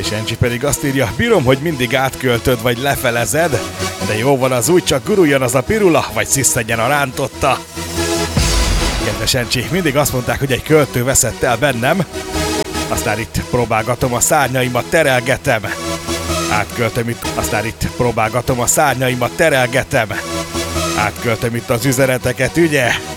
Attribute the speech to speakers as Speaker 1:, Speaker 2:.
Speaker 1: És Encsi pedig azt írja, bírom, hogy mindig átköltöd vagy lefelezed, de jó van az úgy, csak guruljon az a pirula, vagy szisztenjen a rántotta. Kedves Encsi, mindig azt mondták, hogy egy költő veszett el bennem, aztán itt próbálgatom a szárnyaimat, terelgetem. Átköltöm itt, aztán itt próbálgatom a szárnyaimat, terelgetem. Átköltöm itt az üzeneteket, ugye?